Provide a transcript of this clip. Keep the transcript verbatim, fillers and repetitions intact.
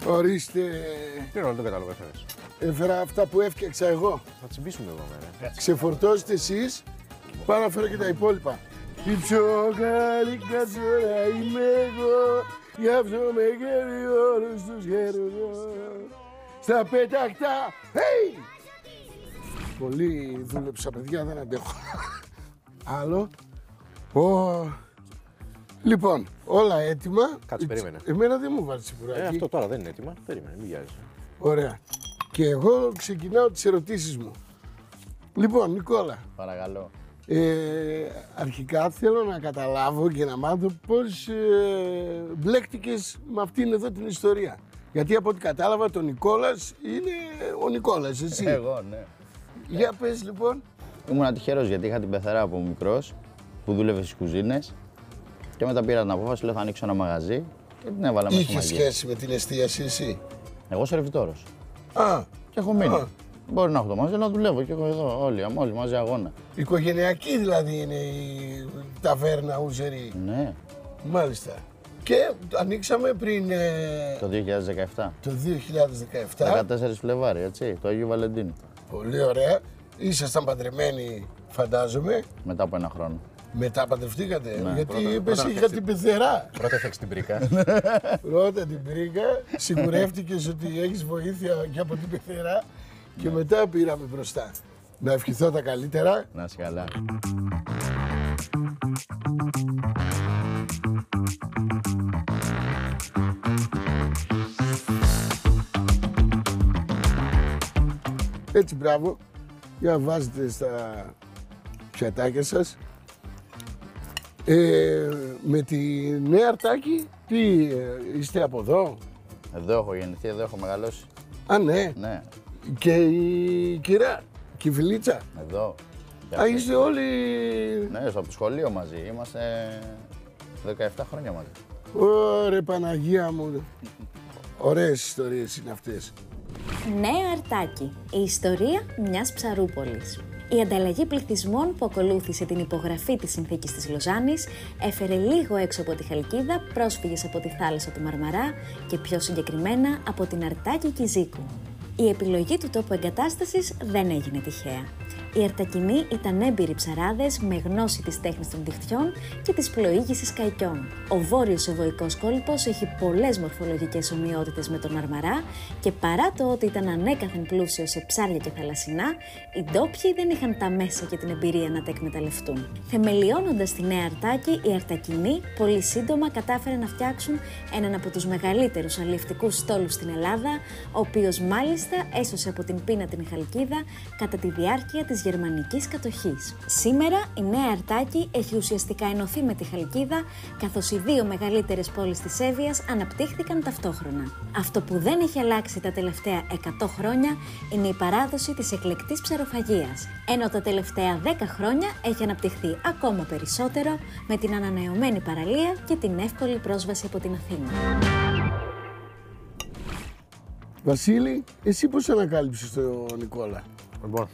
Ορίστε. Τι ρόλο δεν κατάλαβα, έφερες. Έφερα αυτά που έφτιαξα εγώ. Θα τσιμπήσουμε εδώ μέρα. Ξεφορτώστε εσείς, πάω να φέρω και τα υπόλοιπα. Η πιο καλή κατσόρα είμαι εγώ, γι' αυτό με γέρει όλους τους γέρω. Στα πέτακτα, hey! Πολύ δούλεψα, παιδιά, δεν αντέχω. Άλλο. Oh. Λοιπόν, όλα έτοιμα. Κάτσε, περίμενε. Εμένα δεν μου βάζει σιγουράκι. Ε, αυτό τώρα δεν είναι έτοιμα. Περίμενε, μην βιάζεσαι. Ωραία. Και εγώ ξεκινάω τις ερωτήσεις μου. Λοιπόν, Νικόλα. Παρακαλώ. Ε, αρχικά θέλω να καταλάβω και να μάθω πώς ε, μπλέκτηκες με αυτήν εδώ την ιστορία. Γιατί από ό,τι κατάλαβα το Νικόλας είναι ο Νικόλας, εσύ. Εγώ, ναι. Για πες λοιπόν. Ήμουν τυχερός γιατί είχα την πεθερά από μικρός που δούλευε στις κουζίνες και μετά πήρα την απόφαση, λέω θα ανοίξω ένα μαγαζί και την έβαλα μέσα στο Είχε μαγαζί. σχέση με την εστίαση εσύ. Εγώ σερβιτόρος. Α, Και έχω μείνει. Α. Μπορεί να έχω το μαγαζί, αλλά δουλεύω και εγώ εδώ. Όλοι, όλοι μαζί αγώνα. οικογενειακή δηλαδή είναι η ταβέρνα Ουζερή. Ναι, Μάλιστα. Και ανοίξαμε πριν ε, το δύο χιλιάδες δεκαεπτά. το δύο χιλιάδες δεκαεπτά. δεκατέσσερις Φλεβάρι, έτσι, το Αγίου Βαλεντίνου. Πολύ ωραία. Ήσασταν παντρεμένοι, φαντάζομαι. Μετά από ένα χρόνο. Μετά παντρευτήκατε. Ναι, γιατί πρώτα- είπες πρώτα είχα φτιάξτε- την πεθερά. Πρώτα έφτιαξε την πρίκα. Πρώτα την πρίκα, σιγουρεύτηκες ότι έχεις βοήθεια και από την πεθερά και μετά πήραμε μπροστά. Να ευχηθώ τα καλύτερα. Να είσαι καλά. Έτσι, μπράβο. Για βάζετε στα πιατάκια σας. Ε, με τη νέα Αρτάκη, τι, ε, είστε από εδώ? Εδώ έχω γεννηθεί, εδώ έχω μεγαλώσει. Α, ναι. Ναι, Και η κυρά, και η φιλίτσα. εδώ. Α, είστε όλοι... Ναι, στο από το σχολείο μαζί. Είμαστε δεκαεπτά χρόνια μαζί. Ωρε Παναγία μου. Ωραίες ιστορίες είναι αυτές. Νέα Αρτάκη. Η ιστορία μιας ψαρούπολης. Η ανταλλαγή πληθυσμών που ακολούθησε την υπογραφή της συνθήκης της Λοζάνης έφερε λίγο έξω από τη Χαλκίδα πρόσφυγες από τη θάλασσα του Μαρμαρά και πιο συγκεκριμένα από την Αρτάκη Κιζίκου. Η επιλογή του τόπου εγκατάστασης δεν έγινε τυχαία. Οι Αρτακινοί ήταν έμπειροι ψαράδες με γνώση της τέχνης των διχτυών και της πλοήγησης καϊκιών. Ο βόρειος ευωικός κόλπος έχει πολλές μορφολογικές ομοιότητες με τον Μαρμαρά και παρά το ότι ήταν ανέκαθεν πλούσιο σε ψάρια και θαλασσινά, οι ντόπιοι δεν είχαν τα μέσα και την εμπειρία να τα εκμεταλλευτούν. Θεμελιώνοντας τη Νέα Αρτάκη, οι Αρτακινοί πολύ σύντομα κατάφεραν να φτιάξουν έναν από τους μεγαλύτερους αλλιευτικούς στόλους στην Ελλάδα, ο οποίος μάλιστα έσωσε από την πείνα την Χαλκίδα κατά τη διάρκεια της γερμανικής κατοχής. Σήμερα η Νέα Αρτάκη έχει ουσιαστικά ενωθεί με τη Χαλκίδα, καθώς οι δύο μεγαλύτερες πόλεις της Εύβοιας αναπτύχθηκαν ταυτόχρονα. Αυτό που δεν έχει αλλάξει τα τελευταία εκατό χρόνια είναι η παράδοση της εκλεκτής ψαροφαγίας, ενώ τα τελευταία δέκα χρόνια έχει αναπτυχθεί ακόμα περισσότερο με την ανανεωμένη παραλία και την εύκολη πρόσβαση από την Αθήνα. Βασίλη, εσύ πώς ανακάλυψες τον Νικόλα? Λοιπόν,